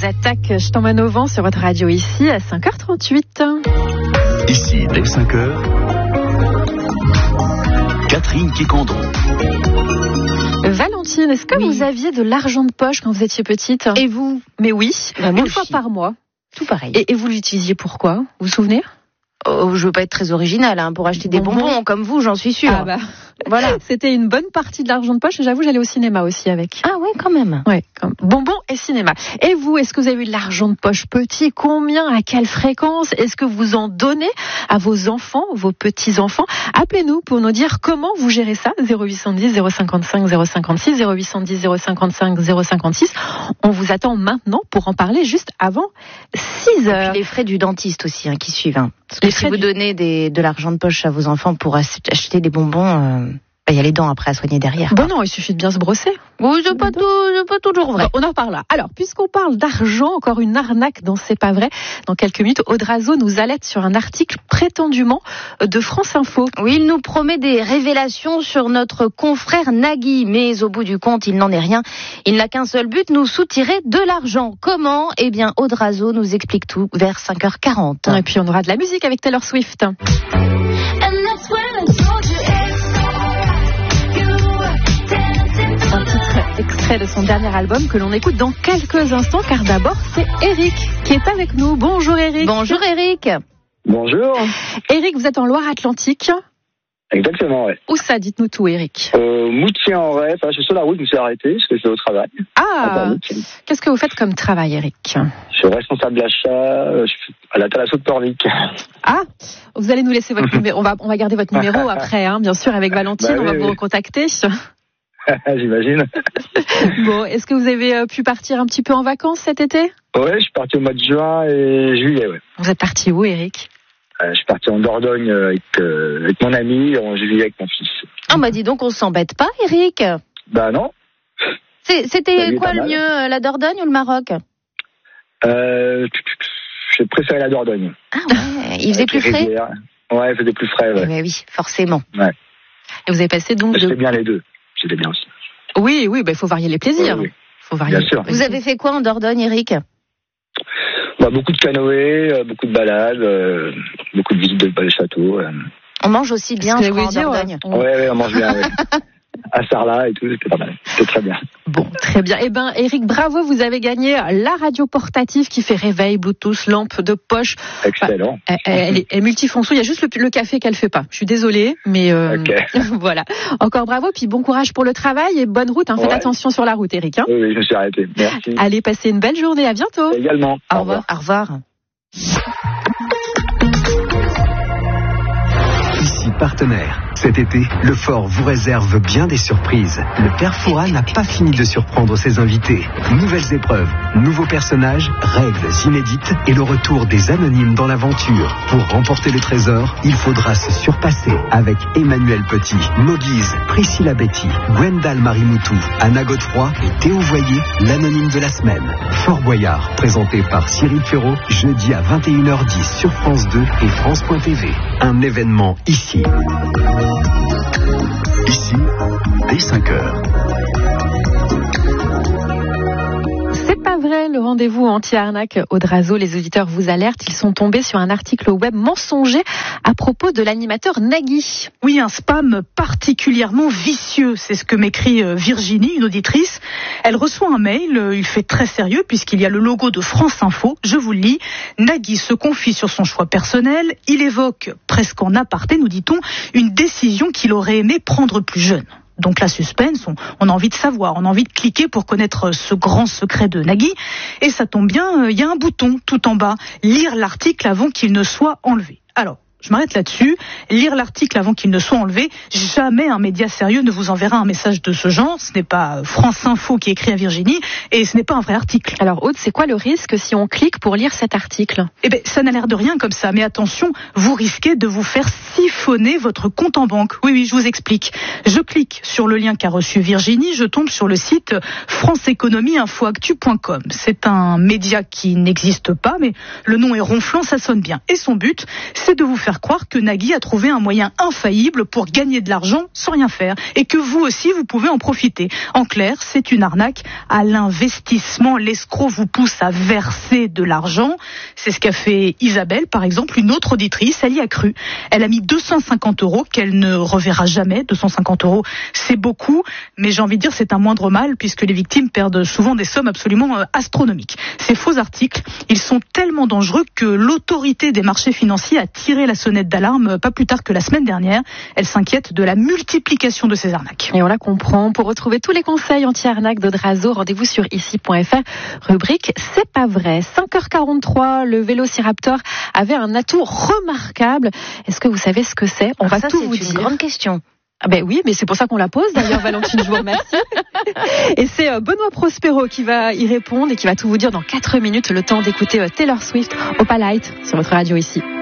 attaque Je t'emmène au vent sur votre radio ici à 5h38. Ici, dès 5h, Catherine Quicandon. Valentine, est-ce que vous aviez de l'argent de poche quand vous étiez petite ? Et vous ? Mais oui, Moi une fois par mois. Tout pareil. Et vous l'utilisiez pourquoi ? Vous vous souvenez ? Je veux pas être très originale, pour acheter des bonbons comme vous, j'en suis sûre. Ah bah, voilà. C'était une bonne partie de l'argent de poche et j'avoue, j'allais au cinéma aussi avec. Ah ouais, quand même. Ouais, comme bonbons et cinéma. Et vous, est-ce que vous avez eu de l'argent de poche petit ? Combien ? À quelle fréquence ? Est-ce que vous en donnez à vos enfants, vos petits-enfants ? Appelez-nous pour nous dire comment vous gérez ça. 0810 055 056, 0810 055 056. On vous attend maintenant pour en parler juste avant 6 heures. Et puis les frais du dentiste aussi qui suivent. Parce que si vous donnez de l'argent de poche à vos enfants pour acheter des bonbons, il y a les dents après à soigner derrière. Bon non, il suffit de bien se brosser. Oui, c'est pas toujours vrai. On en reparle là. Alors, puisqu'on parle d'argent, encore une arnaque dans C'est pas vrai. Dans quelques minutes, Audrazo nous alerte sur un article prétendument de France Info. Oui, il nous promet des révélations sur notre confrère Nagui, mais au bout du compte, il n'en est rien. Il n'a qu'un seul but, nous soutirer de l'argent. Comment ? Eh bien, Audrazo nous explique tout vers 5h40. Et puis on aura de la musique avec Taylor Swift. Un titre extrait de son dernier album que l'on écoute dans quelques instants, car d'abord c'est Eric qui est avec nous. Bonjour Eric. Bonjour Eric. Bonjour. Eric, vous êtes en Loire-Atlantique. Exactement, ouais. Où ça ? Dites-nous tout, Eric. Moutier-en-Ré, je suis sur la route, je me suis arrêté parce que je vais au travail. Ah, qu'est-ce que vous faites comme travail, Eric ? Je suis responsable d'achat à la Thalasso de Pornic. Ah, vous allez nous laisser votre numéro. On va garder votre numéro après, bien sûr, avec Valentine, on va vous recontacter. J'imagine. Bon, est-ce que vous avez pu partir un petit peu en vacances cet été ? Ouais, je suis parti au mois de juin et juillet, ouais. Vous êtes parti où, Eric ? Je suis parti en Dordogne avec mon ami, en juillet avec mon fils. Ah bah dis donc, on s'embête pas, Eric. Bah non. C'était quoi le mieux, la Dordogne ou le Maroc ? J'ai préféré la Dordogne. Ah ouais, il faisait plus frais ? Ouais, il faisait plus frais, ouais. Mais oui, forcément. Ouais. Et vous avez passé donc... J'étais bien les deux. J'étais bien aussi. Oui, il faut varier les plaisirs. Oui. Faut varier. Bien sûr. Vous avez fait quoi en Dordogne, Eric ? Beaucoup de canoë, beaucoup de balades, beaucoup de visites de châteaux. On mange aussi bien, je crois, en Dordogne. Ouais, on mange bien, ouais. À Sarlat et tout, c'était pas mal. C'était très bien. Bon, très bien. Eh ben, Eric, bravo, vous avez gagné la radio portative qui fait réveil, Bluetooth, lampe de poche. Excellent. Elle est multifonction. Il y a juste le café qu'elle fait pas. Je suis désolée, mais voilà. Encore bravo, puis bon courage pour le travail et bonne route. Faites attention sur la route, Eric. Oui, je me suis arrêté. Merci. Allez, passez une belle journée. À bientôt. Également. Au revoir. Au revoir. Ici partenaire. Cet été, le Fort vous réserve bien des surprises. Le Père Fouras n'a pas fini de surprendre ses invités. Nouvelles épreuves, nouveaux personnages, règles inédites et le retour des anonymes dans l'aventure. Pour remporter le trésor, il faudra se surpasser avec Emmanuel Petit, Moguise, Priscilla Betty, Gwendal Marimoutou, Anna Godefroy et Théo Voyer, l'anonyme de la semaine. Fort Boyard, présenté par Cyril Ferraud, jeudi à 21h10 sur France 2 et France.tv. Un événement ici. Ici, dès 5h. C'est pas vrai, le rendez-vous anti-arnaque Audrazo, les auditeurs vous alertent, ils sont tombés sur un article web mensonger à propos de l'animateur Nagui. Oui, un spam particulièrement vicieux, c'est ce que m'écrit Virginie, une auditrice. Elle reçoit un mail, il fait très sérieux puisqu'il y a le logo de France Info, je vous le lis. Nagui se confie sur son choix personnel, il évoque presque en aparté, nous dit-on, une décision qu'il aurait aimé prendre plus jeune. Donc la suspense, on a envie de savoir, on a envie de cliquer pour connaître ce grand secret de Nagui. Et ça tombe bien, il y a un bouton tout en bas, lire l'article avant qu'il ne soit enlevé. Alors, je m'arrête là-dessus. Lire l'article avant qu'il ne soit enlevé. Jamais un média sérieux ne vous enverra un message de ce genre. Ce n'est pas France Info qui écrit à Virginie et ce n'est pas un vrai article. Alors Aude, c'est quoi le risque si on clique pour lire cet article ? Ça n'a l'air de rien comme ça. Mais attention, vous risquez de vous faire siphonner votre compte en banque. Oui, je vous explique. Je clique sur le lien qu'a reçu Virginie. Je tombe sur le site franceeconomieinfoactu.com. C'est un média qui n'existe pas, mais le nom est ronflant, ça sonne bien. Et son but, c'est de vous faire faire croire que Nagui a trouvé un moyen infaillible pour gagner de l'argent sans rien faire et que vous aussi vous pouvez en profiter. En clair, c'est une arnaque à l'investissement. L'escroc vous pousse à verser de l'argent. C'est ce qu'a fait Isabelle, par exemple, une autre auditrice. Elle y a cru. Elle a mis 250 € qu'elle ne reverra jamais. 250 €, c'est beaucoup, mais j'ai envie de dire c'est un moindre mal puisque les victimes perdent souvent des sommes absolument astronomiques. Ces faux articles, ils sont tellement dangereux que l'autorité des marchés financiers a tiré la sonnette d'alarme pas plus tard que la semaine dernière. Elle s'inquiète de la multiplication de ces arnaques. Et on la comprend. Pour retrouver tous les conseils anti-arnaque d'Odrazo, rendez-vous sur ici.fr, rubrique C'est pas vrai. 5h43, le Vélociraptor avait un atout remarquable. Est-ce que vous savez ce que c'est? On va tout vous dire. C'est une grande question. Ah ben oui, mais c'est pour ça qu'on la pose d'ailleurs, Valentine, je vous remercie. Et c'est Benoît Prospero qui va y répondre et qui va tout vous dire dans 4 minutes, le temps d'écouter Taylor Swift, Opalite, sur votre radio ici.